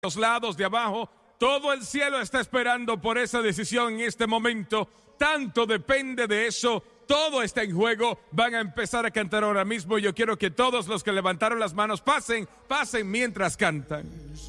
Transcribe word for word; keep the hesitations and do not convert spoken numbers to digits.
los lados de abajo, todo el cielo está esperando por esa decisión en este momento. Tanto depende de eso, todo está en juego. Van a empezar a cantar ahora mismo. Yo quiero que todos los que levantaron las manos pasen, pasen mientras cantan.